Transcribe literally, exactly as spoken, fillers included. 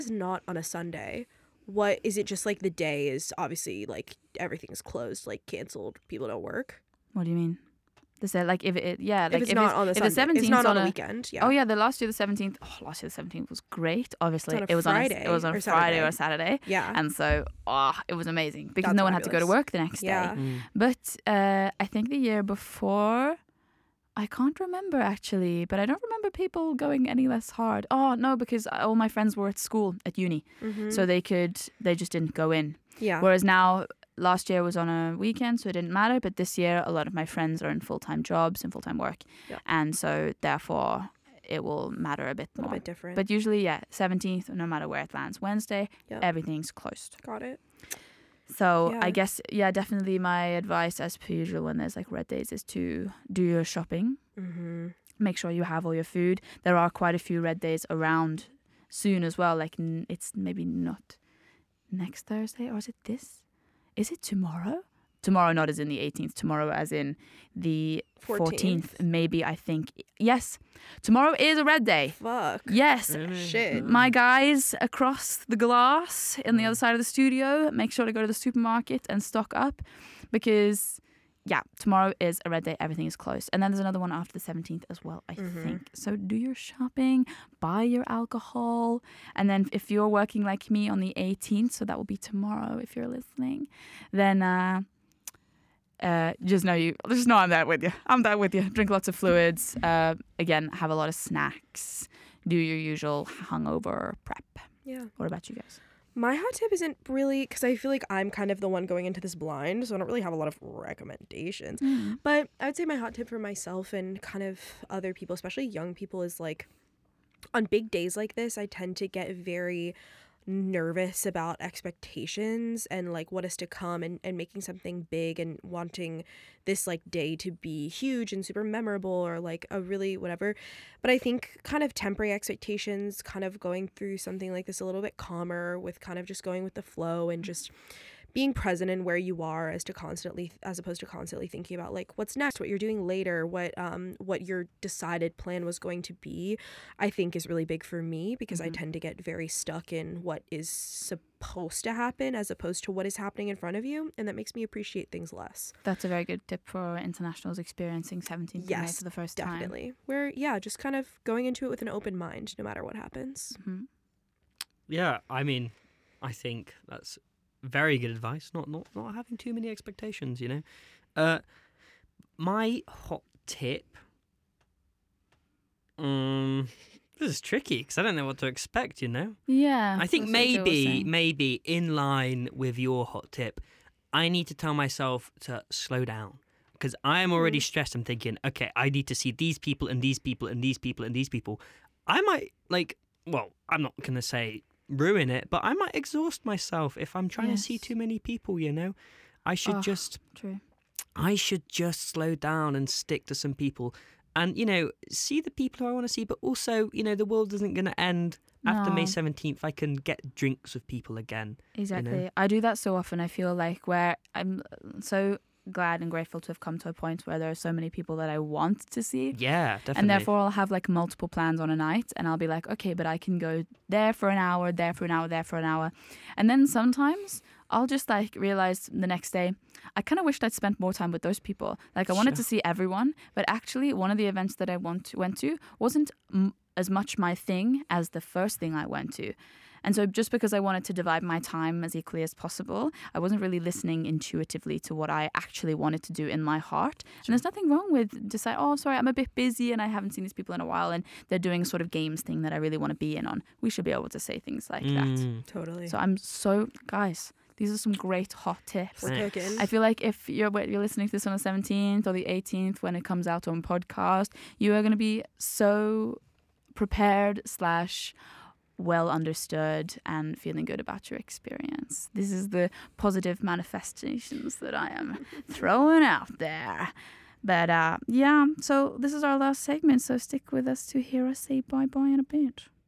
It's not on a Sunday. What is it? Just like the day is obviously like everything's closed, like canceled. People don't work. What do you mean? They said like if it yeah like if it's not on the if Sunday, the seventeenth it's not on, on a a weekend. Yeah. Oh yeah, the last year the seventeenth. Oh, last year the seventeenth was great. Obviously, It's on a it was Friday on a, it was on or a Friday Saturday. or a Saturday. Yeah. And so oh, it was amazing because That's no one had to go to fabulous. work the next Yeah. day. Mm. But uh, I think the year before, I can't remember actually, but I don't remember people going any less hard. Oh no, because all my friends were at school at uni, Mm-hmm. so they could they just didn't go in. yeah. Whereas now, last year was on a weekend, so it didn't matter. But this year, a lot of my friends are in full-time jobs and full-time work. Yeah. And so, therefore, it will matter a bit a little more. bit different. But usually, yeah, seventeenth, no matter where it lands, Wednesday, Yep. everything's closed. Got it. So, Yeah. I guess, yeah, definitely my advice, as per usual, when there's like red days, is to do your shopping. Mm-hmm. Make sure you have all your food. There are quite a few red days around soon as well. Like, n- it's maybe not next Thursday, or is it this? Is it tomorrow? Tomorrow, not as in the eighteenth. Tomorrow, as in the fourteenth. Maybe, I think. Yes, tomorrow is a red day. Fuck. Yes. Really? Shit. My guys across the glass in the other side of the studio, make sure to go to the supermarket and stock up because, yeah, tomorrow is a red day. Everything is closed. And then there's another one after the seventeenth as well, I Mhm. think. So do your shopping, buy your alcohol. And then if you're working like me on the eighteenth, so that will be tomorrow if you're listening, then uh, uh, just know you, just know I'm there with you. I'm there with you. Drink lots of fluids. Uh, again, have a lot of snacks. Do your usual hungover prep. Yeah. What about you guys? My hot tip isn't really, because I feel like I'm kind of the one going into this blind, so I don't really have a lot of recommendations. But I would say my hot tip for myself and kind of other people, especially young people, is like on big days like this, I tend to get very nervous about expectations and like what is to come and, and making something big and wanting this like day to be huge and super memorable or like a really whatever. But I think kind of tempering expectations, kind of going through something like this a little bit calmer with kind of just going with the flow and just being present in where you are as to constantly as opposed to constantly thinking about like what's next, what you're doing later, what um what your decided plan was going to be, I think is really big for me because Mhm. I tend to get very stuck in what is supposed to happen as opposed to what is happening in front of you, and that makes me appreciate things less. That's a very good tip for internationals experiencing seventeenth of May Yes, for the first time. Definitely. Where yeah, just kind of going into it with an open mind no matter what happens. Mhm. Yeah, I mean, I think that's very good advice. Not not not having too many expectations, you know. Uh, my hot tip. Um, this is tricky because I don't know what to expect. You know. Yeah. I think that's what Joe was maybe saying. maybe in line with your hot tip, I need to tell myself to slow down because I am already Mm. stressed. I'm thinking, okay, I need to see these people and these people and these people and these people. I might like. Well, I'm not gonna say ruin it, but I might exhaust myself if I'm trying to see Yes. too many people, you know. I should Oh. just True. I should just slow down and stick to some people and, you know, see the people who I want to see, but also, you know, the world isn't going to end after May No. seventeenth. I can get drinks with people again. Exactly. I do that so often. I feel like where I'm so glad and grateful to have come to a point where there are so many people that I want to see. Yeah, definitely. And therefore, I'll have like multiple plans on a night, and I'll be like, okay, but I can go there for an hour, there for an hour, there for an hour. And then sometimes I'll just like realize the next day, I kind of wished I'd spent more time with those people. Like, I wanted Sure. to see everyone, but actually, one of the events that I want to, went to wasn't m- as much my thing as the first thing I went to. And so just because I wanted to divide my time as equally as possible, I wasn't really listening intuitively to what I actually wanted to do in my heart. And there's nothing wrong with decide, oh, sorry, I'm a bit busy and I haven't seen these people in a while and they're doing a sort of games thing that I really want to be in on. We should be able to say things like that. Mm. Totally. So I'm so, guys, these are some great hot tips. We're Thanks. cooking. I feel like if you're you're listening to this on the seventeenth or the eighteenth when it comes out on podcast, you are going to be so prepared slash well understood and feeling good about your experience. This is the positive manifestations that I am throwing out there. But uh, yeah, so this is our last segment, so stick with us to hear us say bye-bye in a bit.